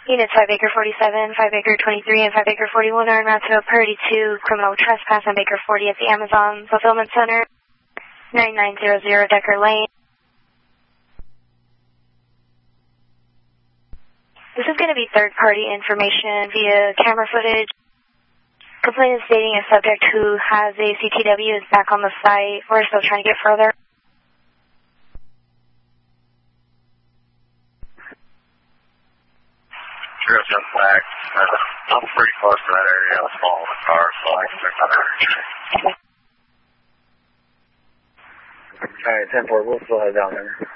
Units 5 Acre 47, 5 Acre 23, and 5 Acre 41 are en route to a Priority 2 criminal trespass on Baker 40 at the Amazon Fulfillment Center, 9900 Decker Lane. This is going to be third-party information via camera footage. Complaint is stating a subject who has a CTW is back on the site. We're still trying to get further. Sure, jump back. I'm pretty close to that area. I was following the car, so I can check that area. Alright, 10-4, we'll still head down there.